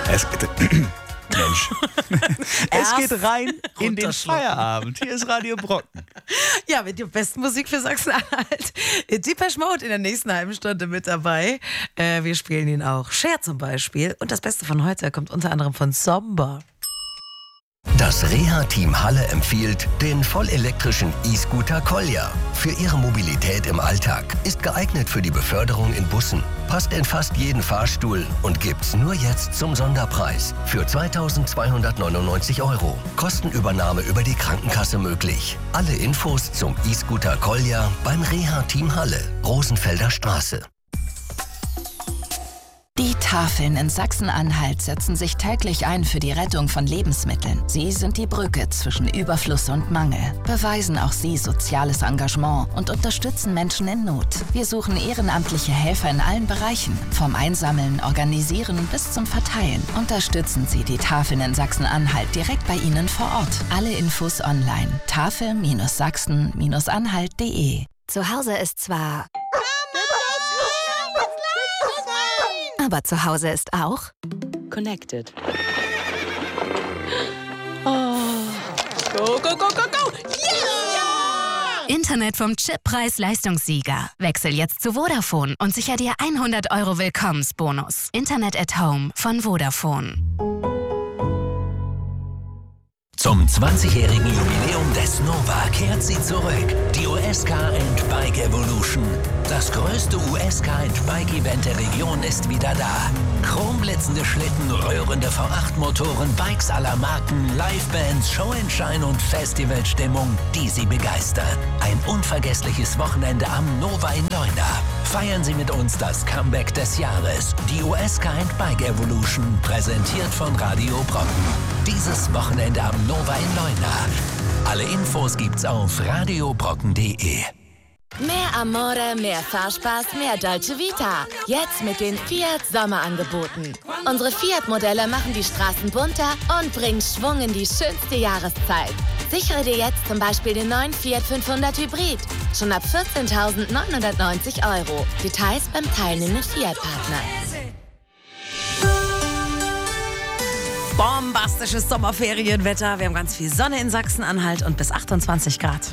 Mensch. Es geht rein in den Feierabend. Hier ist Radio Brocken. Ja, mit der besten Musik für Sachsen-Anhalt. Depeche Mode in der nächsten halben Stunde mit dabei. Wir spielen ihn auch. Cher zum Beispiel. Und das Beste von heute kommt unter anderem von Somber. Das Reha-Team Halle empfiehlt den vollelektrischen E-Scooter Kolja. Für Ihre Mobilität im Alltag. Ist geeignet für die Beförderung in Bussen. Passt in fast jeden Fahrstuhl und gibt's nur jetzt zum Sonderpreis. Für 2.299 €. Kostenübernahme über die Krankenkasse möglich. Alle Infos zum E-Scooter Kolja beim Reha-Team Halle. Rosenfelder Straße. Die Tafeln in Sachsen-Anhalt setzen sich täglich ein für die Rettung von Lebensmitteln. Sie sind die Brücke zwischen Überfluss und Mangel, beweisen auch sie soziales Engagement und unterstützen Menschen in Not. Wir suchen ehrenamtliche Helfer in allen Bereichen, vom Einsammeln, Organisieren bis zum Verteilen. Unterstützen Sie die Tafeln in Sachsen-Anhalt direkt bei Ihnen vor Ort. Alle Infos online. tafel-sachsen-anhalt.de. Zu Hause ist zwar... Aber zu Hause ist auch Connected. Oh. Go, go, go, go, go! Yeah! Internet vom Chippreis-Leistungssieger. Wechsel jetzt zu Vodafone und sicher dir 100 € Willkommensbonus. Internet at Home von Vodafone. Zum 20-jährigen Jubiläum des Nova kehrt sie zurück. Die US Car & Bike Evolution. Das größte US Car & Bike Event der Region ist wieder da. Chromblitzende Schlitten, rührende V8-Motoren, Bikes aller Marken, Livebands, Show & Shine und Festivalstimmung, die Sie begeistert. Ein unvergessliches Wochenende am Nova in Leuna. Feiern Sie mit uns das Comeback des Jahres. Die US Car & Bike Evolution, präsentiert von Radio Brocken. Dieses Wochenende am Nova in Leuna. Alle Infos gibt's auf radiobrocken.de. Mehr Amore, mehr Fahrspaß, mehr Dolce Vita. Jetzt mit den Fiat Sommerangeboten. Unsere Fiat-Modelle machen die Straßen bunter und bringen Schwung in die schönste Jahreszeit. Sichere dir jetzt zum Beispiel den neuen Fiat 500 Hybrid. Schon ab 14.990 €. Details beim teilnehmenden Fiat-Partner. Bombastisches Sommerferienwetter. Wir haben ganz viel Sonne in Sachsen-Anhalt und bis 28 Grad.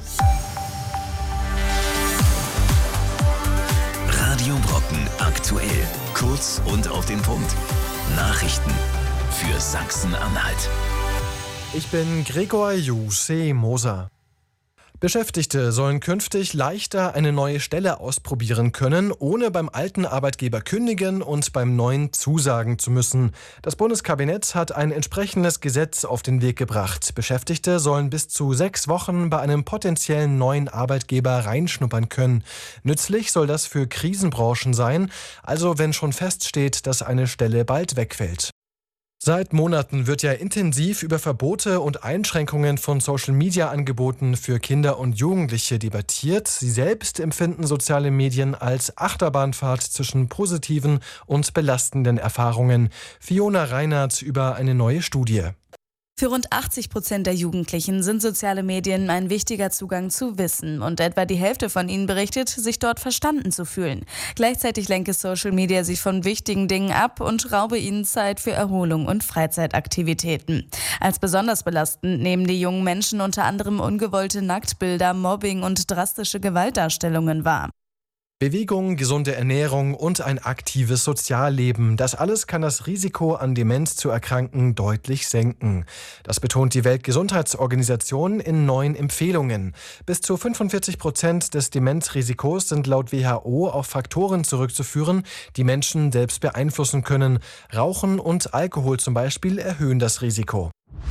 Radio Brocken aktuell. Kurz und auf den Punkt. Nachrichten für Sachsen-Anhalt. Ich bin Gregor Juse-Moser. Beschäftigte sollen künftig leichter eine neue Stelle ausprobieren können, ohne beim alten Arbeitgeber kündigen und beim neuen zusagen zu müssen. Das Bundeskabinett hat ein entsprechendes Gesetz auf den Weg gebracht. Beschäftigte sollen bis zu 6 Wochen bei einem potenziellen neuen Arbeitgeber reinschnuppern können. Nützlich soll das für Krisenbranchen sein, also wenn schon feststeht, dass eine Stelle bald wegfällt. Seit Monaten wird ja intensiv über Verbote und Einschränkungen von Social-Media-Angeboten für Kinder und Jugendliche debattiert. Sie selbst empfinden soziale Medien als Achterbahnfahrt zwischen positiven und belastenden Erfahrungen. Fiona Reinhardt über eine neue Studie. Für rund 80% der Jugendlichen sind soziale Medien ein wichtiger Zugang zu Wissen und etwa die Hälfte von ihnen berichtet, sich dort verstanden zu fühlen. Gleichzeitig lenke Social Media sie von wichtigen Dingen ab und raube ihnen Zeit für Erholung und Freizeitaktivitäten. Als besonders belastend nehmen die jungen Menschen unter anderem ungewollte Nacktbilder, Mobbing und drastische Gewaltdarstellungen wahr. Bewegung, gesunde Ernährung und ein aktives Sozialleben. Das alles kann das Risiko, an Demenz zu erkranken, deutlich senken. Das betont die Weltgesundheitsorganisation in neuen Empfehlungen. Bis zu 45% des Demenzrisikos sind laut WHO auf Faktoren zurückzuführen, die Menschen selbst beeinflussen können. Rauchen und Alkohol zum Beispiel erhöhen das Risiko.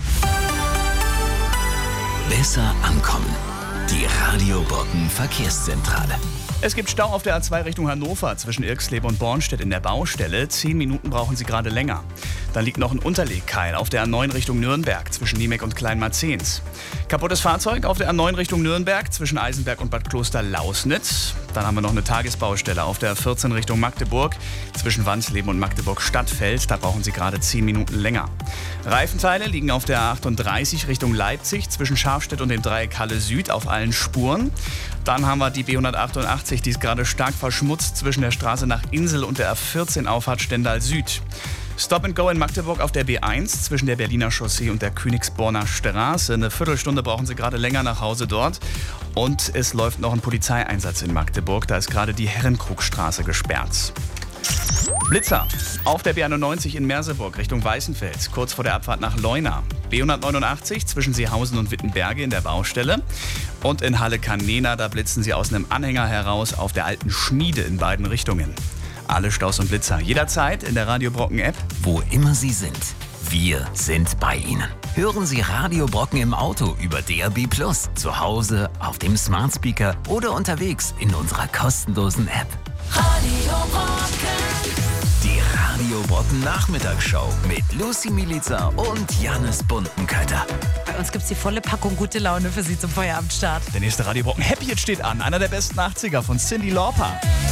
Besser ankommen. Die Radio Brocken Verkehrszentrale. Es gibt Stau auf der A2 Richtung Hannover zwischen Irxleben und Bornstedt in der Baustelle. 10 Minuten brauchen Sie gerade länger. Dann liegt noch ein Unterlegkeil auf der A9 Richtung Nürnberg zwischen Niemek und Kleinmarzehns. Kaputtes Fahrzeug auf der A9 Richtung Nürnberg zwischen Eisenberg und Bad Kloster-Lausnitz. Dann haben wir noch eine Tagesbaustelle auf der A14 Richtung Magdeburg zwischen Wansleben und Magdeburg-Stadtfeld. Da brauchen Sie gerade 10 Minuten länger. Reifenteile liegen auf der A38 Richtung Leipzig zwischen Scharfstedt und dem Dreieck Halle Süd auf allen Spuren. Dann haben wir die B188, die ist gerade stark verschmutzt zwischen der Straße nach Insel und der A14 Auffahrt Stendal Süd. Stop and Go in Magdeburg auf der B1 zwischen der Berliner Chaussee und der Königsborner Straße. Eine Viertelstunde brauchen Sie gerade länger nach Hause dort. Und es läuft noch ein Polizeieinsatz in Magdeburg. Da ist gerade die Herrenkrugstraße gesperrt. Blitzer auf der B91 in Merseburg Richtung Weißenfels, kurz vor der Abfahrt nach Leuna. B189 zwischen Seehausen und Wittenberge in der Baustelle. Und in Halle-Kannena, da blitzen sie aus einem Anhänger heraus auf der alten Schmiede in beiden Richtungen. Alle Staus und Blitzer jederzeit in der Radio Brocken App. Wo immer Sie sind, wir sind bei Ihnen. Hören Sie Radio Brocken im Auto über DAB+, zu Hause, auf dem Smart Speaker oder unterwegs in unserer kostenlosen App. Radio Brocken. Die Radio Brocken Nachmittagsshow mit Lucy Milica und Jannis Buntenkötter. Bei uns gibt's die volle Packung gute Laune für Sie zum Feierabendstart. Der nächste Radio Brocken Happy Hit steht an. Einer der besten 80er von Cyndi Lauper.